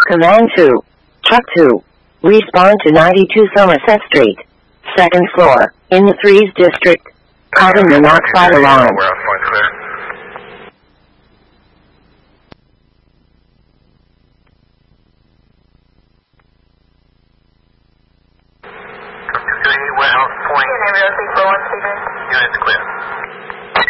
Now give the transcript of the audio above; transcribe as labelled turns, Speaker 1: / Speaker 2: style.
Speaker 1: Command 2. Truck 2. Respond to 92 Somerset Street. Second floor. In the Threes District. Carbon monoxide alarm.
Speaker 2: Warehouse point clear. Warehouse point. Units clear.